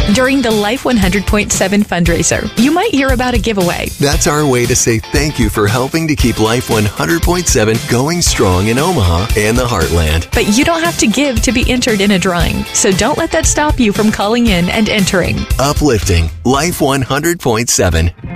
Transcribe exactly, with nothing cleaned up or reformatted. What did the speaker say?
During the Life one hundred point seven fundraiser, you might hear about a giveaway. That's our way to say thank you for helping to keep Life one hundred point seven going strong in Omaha and the Heartland. But you don't have to give to be entered in a drawing, so don't let that stop you from calling in and entering. Uplifting Life one hundred point seven.